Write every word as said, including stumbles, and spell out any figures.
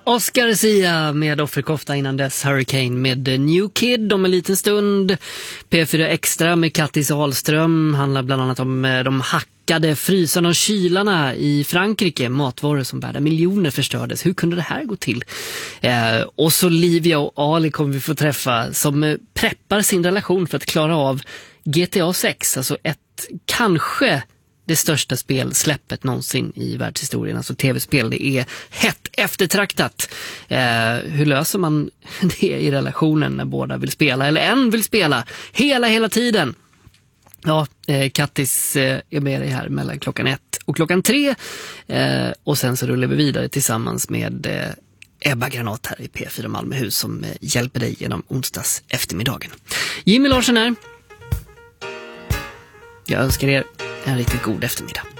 Oscar Sia med Offerkofta, innan dess Hurricane med New Kid om en liten stund. P fyra Extra med Kattis Ahlström handlar bland annat om de hackade frysarna och kylarna i Frankrike. Matvaror som värda miljoner förstördes. Hur kunde det här gå till? Eh, och så Livia och Ali kommer vi få träffa, som preppar sin relation för att klara av G T A sex. Alltså ett kanske det största spelsläppet någonsin i världshistorien, alltså tv-spel. Det är hett eftertraktat. Eh, hur löser man det i relationen när båda vill spela, eller en vill spela hela, hela tiden? Ja, eh, Kattis eh, är med dig här mellan klockan ett och klockan tre. Eh, och sen så rullar vi vidare tillsammans med eh, Ebba Granat här i P fyra Malmöhus som eh, hjälper dig genom onsdags eftermiddagen. Jimmy Larsson här. Jag önskar er en riktigt god eftermiddag.